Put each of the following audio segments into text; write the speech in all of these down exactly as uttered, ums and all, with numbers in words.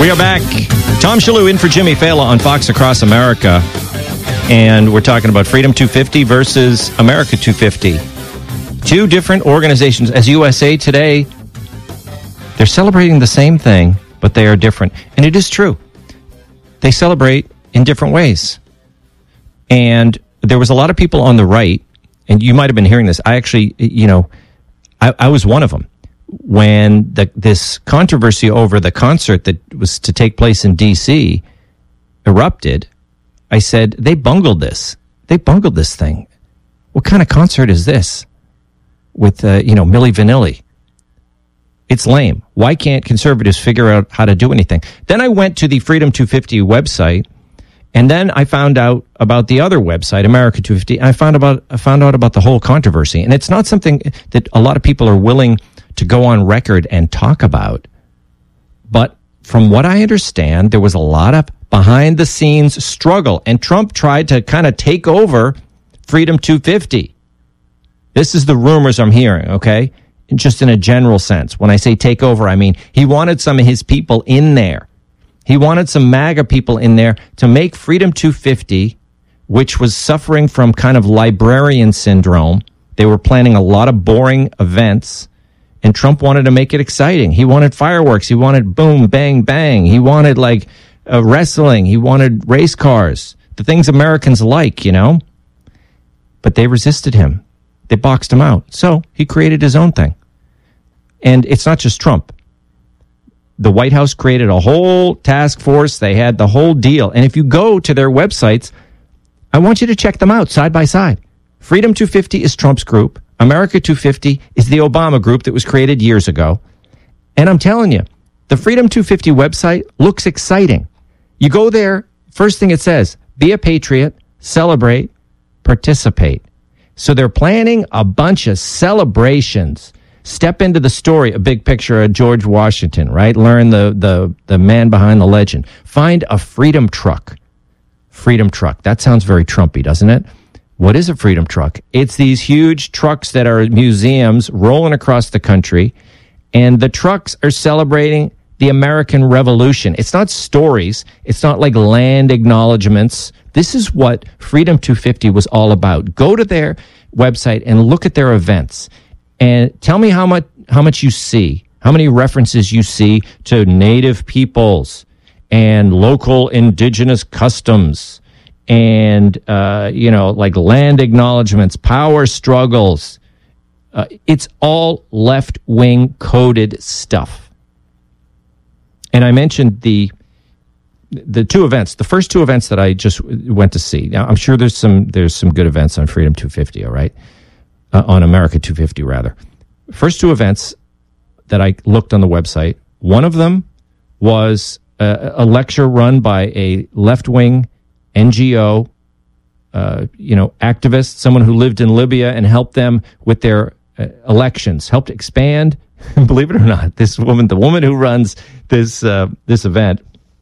We are back. Tom Shalhoub in for Jimmy Fallon on Fox Across America. And we're talking about Freedom two fifty versus America two fifty. Two different organizations. As U S A Today, they're celebrating the same thing, but they are different. And it is true. They celebrate in different ways. And there was a lot of people on the right, and you might have been hearing this. I actually, you know, I, I was one of them. When the, this controversy over the concert that was to take place in D C erupted, I said, they bungled this. They bungled this thing. What kind of concert is this with, uh, you know, Milli Vanilli? It's lame. Why can't conservatives figure out how to do anything? Then I went to the Freedom two fifty website, and then I found out about the other website, America two fifty. I found about I found out about the whole controversy, and it's not something that a lot of people are willing to go on record and talk about. But from what I understand, there was a lot of behind-the-scenes struggle, and Trump tried to kind of take over Freedom two fifty. This is the rumors I'm hearing, okay? Just in a general sense. When I say take over, I mean he wanted some of his people in there. He wanted some MAGA people in there to make Freedom two fifty, which was suffering from kind of librarian syndrome. They were planning a lot of boring events, and Trump wanted to make it exciting. He wanted fireworks. He wanted boom, bang, bang. He wanted, like, uh, wrestling. He wanted race cars, the things Americans like, you know? But they resisted him. They boxed him out. So he created his own thing. And it's not just Trump. The White House created a whole task force. They had the whole deal. And if you go to their websites, I want you to check them out side by side. Freedom two fifty is Trump's group. America two fifty is the Obama group that was created years ago. And I'm telling you, the Freedom two fifty website looks exciting. You go there, first thing it says, be a patriot, celebrate, participate. So they're planning a bunch of celebrations. Step into the story, a big picture of George Washington, right? Learn the, the, the man behind the legend. Find a freedom truck. Freedom truck. That sounds very Trumpy, doesn't it? What is a freedom truck? It's these huge trucks that are museums rolling across the country, and the trucks are celebrating the American Revolution. It's not stories. It's not like land acknowledgments. This is what Freedom two fifty was all about. Go to their website and look at their events, and tell me how much how much you see, how many references you see to Native peoples and local indigenous customs. And, uh, you know, like land acknowledgments, power struggles. Uh, it's all left-wing coded stuff. And I mentioned the the two events, the first two events that I just went to see. Now, I'm sure there's some there's some good events on Freedom two fifty, all right? Uh, on America two fifty, rather. First two events that I looked on the website, one of them was a, a lecture run by a left-wing N G O, uh, you know, activist, someone who lived in Libya and helped them with their uh, elections, helped expand. Believe it or not, this woman, the woman who runs this uh, this event,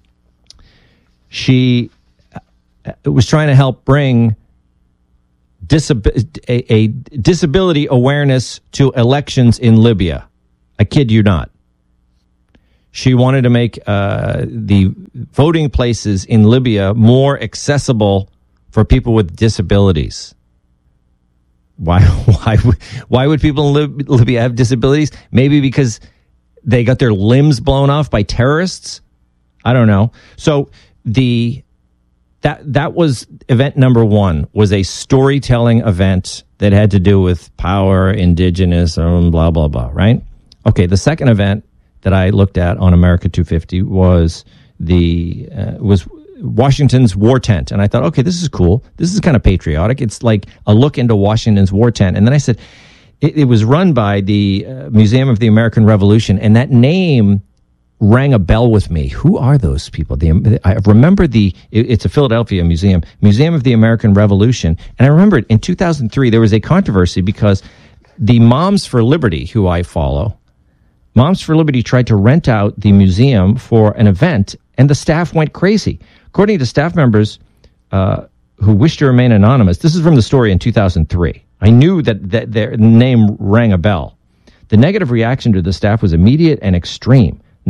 she was trying to help bring disab- a, a disability awareness to elections in Libya. I kid you not. She wanted to make uh, the voting places in Libya more accessible for people with disabilities. Why? Why? Why would people in Lib- Libya have disabilities? Maybe because they got their limbs blown off by terrorists. I don't know. So the that that was event number one. Was a storytelling event that had to do with power, indigenous, um, blah blah blah. Right? Okay. The second event that I looked at on America two fifty was the uh, was Washington's war tent, and I thought, okay, this is cool. This is kind of patriotic. It's like a look into Washington's war tent. And then I said, it, it was run by the uh, Museum of the American Revolution, and that name rang a bell with me. Who are those people? The, I remember the it, it's a Philadelphia museum, Museum of the American Revolution, and I remembered in two thousand three there was a controversy because the Moms for Liberty, who I follow. Moms for Liberty tried to rent out the museum for an event, and the staff went crazy. According to staff members uh, who wish to remain anonymous, this is from the story in two thousand three. I knew that, that their name rang a bell. The negative reaction to the staff was immediate and extreme.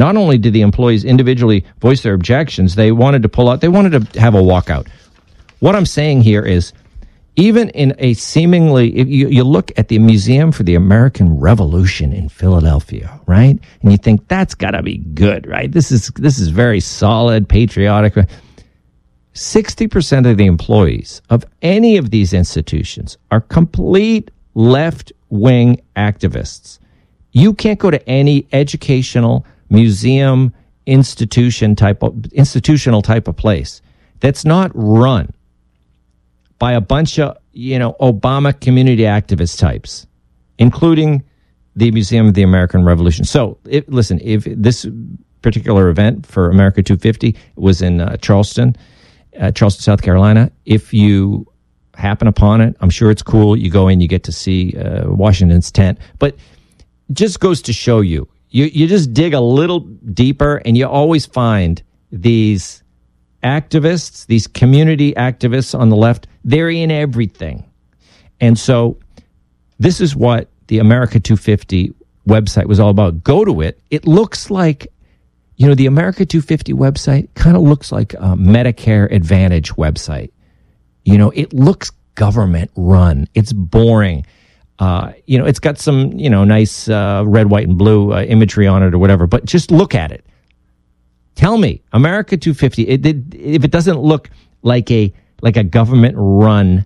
Not only did the employees individually voice their objections, they wanted to pull out, they wanted to have a walkout. What I'm saying here is, even in a seemingly, if you, you look at the Museum for the American Revolution in Philadelphia, right? And you think, that's got to be good, right? This is this is very solid, patriotic. sixty percent of the employees of any of these institutions are complete left-wing activists. You can't go to any educational, museum, institution type of, institutional type of place that's not run by a bunch of, you know, Obama community activist types, including the Museum of the American Revolution. So, if, listen, if this particular event for America two fifty was in uh, Charleston, uh, Charleston, South Carolina, if you happen upon it, I'm sure it's cool. You go in, you get to see uh, Washington's tent. But just goes to show you, you, you just dig a little deeper, and you always find these activists, these community activists on the left. They're in everything. And so this is what the America two fifty website was all about. Go to it. It looks like, you know, the America two fifty website kind of looks like a Medicare Advantage website. You know, it looks government run. It's boring. Uh, you know, it's got some, you know, nice uh, red, white, and blue uh, imagery on it or whatever, but just look at it. Tell me, America two fifty, it, it, if it doesn't look like a like a government-run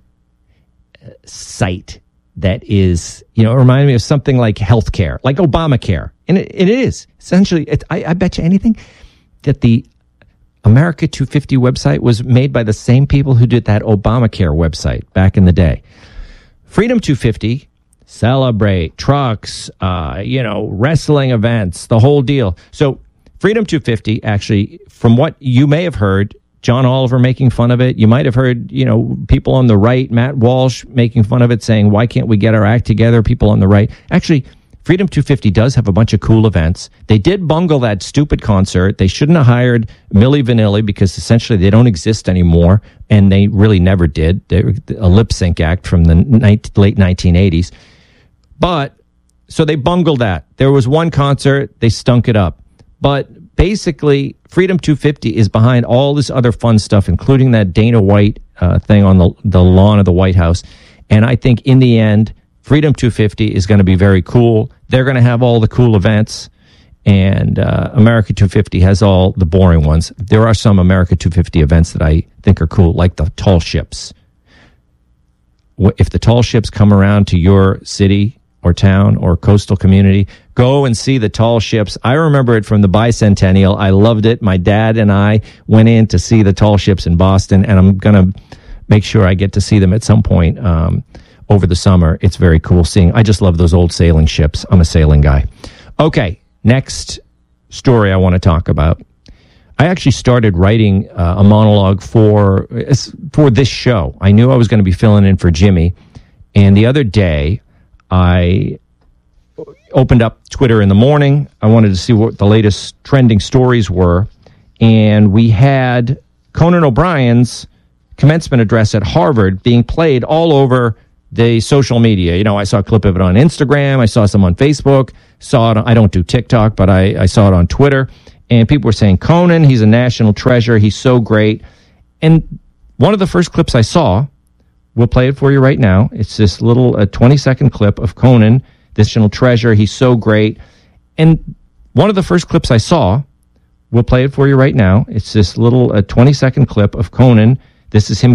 site that is, you know, it reminded me of something like healthcare, like Obamacare. And it, it is. Essentially, it, I, I bet you anything that the America two fifty website was made by the same people who did that Obamacare website back in the day. Freedom two fifty, celebrate, trucks, uh, you know, wrestling events, the whole deal. So Freedom two fifty, actually, from what you may have heard, John Oliver making fun of it. You might have heard, you know, people on the right, Matt Walsh making fun of it, saying, why can't we get our act together? People on the right. Actually, Freedom two fifty does have a bunch of cool events. They did bungle that stupid concert. They shouldn't have hired Milli Vanilli because essentially they don't exist anymore, and they really never did. They're a lip sync act from the late nineteen eighties. But, so they bungled that. There was one concert, they stunk it up. But basically, Freedom two fifty is behind all this other fun stuff, including that Dana White uh, thing on the, the lawn of the White House. And I think in the end, Freedom two fifty is going to be very cool. They're going to have all the cool events, and uh, America two fifty has all the boring ones. There are some America two fifty events that I think are cool, like the tall ships. If the tall ships come around to your city or town or coastal community, go and see the tall ships. I remember it from the bicentennial. I loved it. My dad and I went in to see the tall ships in Boston, and I'm going to make sure I get to see them at some point um, over the summer. It's very cool seeing. I just love those old sailing ships. I'm a sailing guy. Okay, next story I want to talk about. I actually started writing uh, a monologue for for this show. I knew I was going to be filling in for Jimmy, and the other day I opened up Twitter in the morning. I wanted to see what the latest trending stories were, and we had Conan O'Brien's commencement address at Harvard being played all over the social media. You know, I saw a clip of it on Instagram. I saw some on Facebook. Saw it. I don't do TikTok, but I, I saw it on Twitter. And people were saying, Conan, he's a national treasure. He's so great. And one of the first clips I saw, we'll play it for you right now. It's this little uh, twenty-second clip of Conan, this national treasure. He's so great. And one of the first clips I saw, we'll play it for you right now. It's this little uh, twenty-second clip of Conan. This is him